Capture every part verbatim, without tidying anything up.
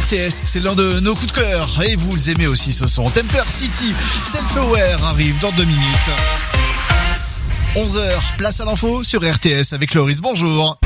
R T S, c'est l'un de nos coups de cœur. Et vous les aimez aussi ce son. Temper City, Self-Aware arrive dans deux minutes. onze heures, place à l'info sur R T S avec Loris. Bonjour.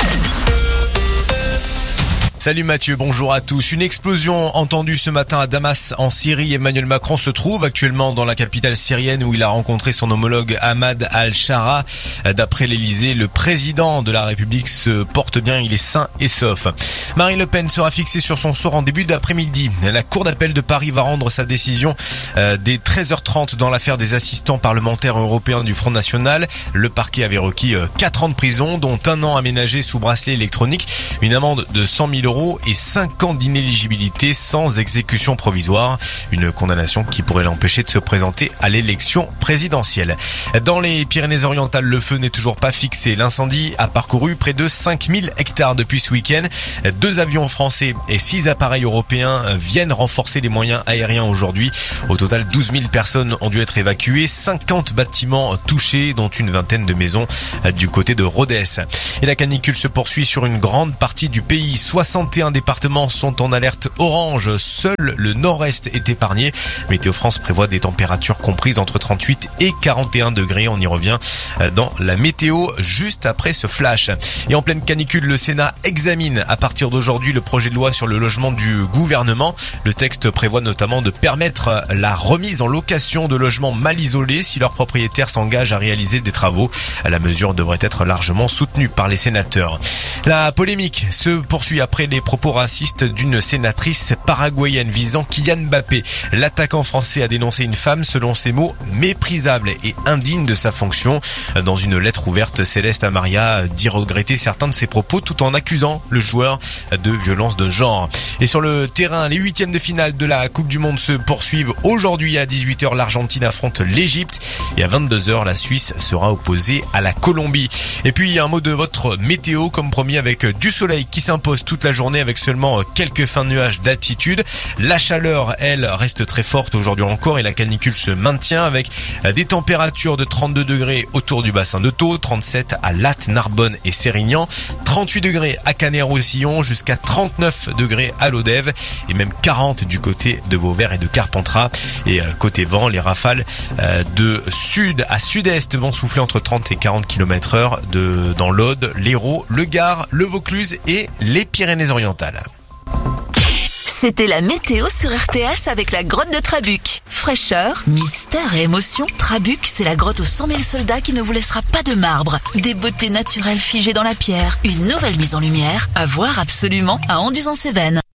Salut Mathieu, bonjour à tous. Une explosion entendue ce matin à Damas en Syrie. Emmanuel Macron se trouve actuellement dans la capitale syrienne où il a rencontré son homologue Ahmad al-Shara. D'après l'Elysée, le président de la République se porte bien, il est sain et sauf. Marine Le Pen sera fixée sur son sort en début d'après-midi. La Cour d'appel de Paris va rendre sa décision dès treize heures trente dans l'affaire des assistants parlementaires européens du Front National. Le parquet avait requis quatre ans de prison, dont un an aménagé sous bracelet électronique, une amende de cent mille euros et cinq ans d'inéligibilité sans exécution provisoire. Une condamnation qui pourrait l'empêcher de se présenter à l'élection présidentielle. Dans les Pyrénées-Orientales, le feu n'est toujours pas fixé. L'incendie a parcouru près de cinq mille hectares depuis ce week-end. Deux avions français et six appareils européens viennent renforcer les moyens aériens aujourd'hui. Au total, douze mille personnes ont dû être évacuées. cinquante bâtiments touchés, dont une vingtaine de maisons du côté de Rodez. Et la canicule se poursuit sur une grande partie du pays. soixante et un départements sont en alerte orange. Seul le nord-est est épargné. Météo France prévoit des températures comprises entre trente-huit et quarante et un degrés. On y revient dans la météo juste après ce flash. Et en pleine canicule, le Sénat examine à partir d'aujourd'hui le projet de loi sur le logement du gouvernement. Le texte prévoit notamment de permettre la remise en location de logements mal isolés si leurs propriétaires s'engagent à réaliser des travaux. La mesure devrait être largement soutenue par les sénateurs. La polémique se poursuit après les propos racistes d'une sénatrice paraguayenne visant Kylian Mbappé. L'attaquant français a dénoncé une femme, selon ses mots, méprisable et indigne de sa fonction. Dans une lettre ouverte, Céleste Amaria dit regretter certains de ses propos tout en accusant le joueur de violence de genre. Et sur le terrain, les huitièmes de finale de la Coupe du Monde se poursuivent. Aujourd'hui à dix-huit heures, l'Argentine affronte l'Égypte et à vingt-deux heures, la Suisse sera opposée à la Colombie. Et puis un mot de votre météo, comme promis, avec du soleil qui s'impose toute la journée avec seulement quelques fins de nuages d'altitude. La chaleur, elle, reste très forte aujourd'hui encore et la canicule se maintient avec des températures de trente-deux degrés autour du bassin de Thau, trente-sept à Latte, Narbonne et Sérignan, trente-huit degrés à Canet-Roussillon, jusqu'à trente-neuf degrés à Lodève et même quarante du côté de Vauvert et de Carpentras. Et côté vent, les rafales de sud à sud-est vont souffler entre trente et quarante kilomètres heure de, dans l'Aude, l'Hérault, le Gard, le Vaucluse et les Pyrénées-Orientales. C'était la météo sur R T S avec la grotte de Trabuc. Fraîcheur, mystère et émotion, Trabuc, c'est la grotte aux cent mille soldats qui ne vous laissera pas de marbre. Des beautés naturelles figées dans la pierre, une nouvelle mise en lumière, à voir absolument à Anduze-en-Cévennes.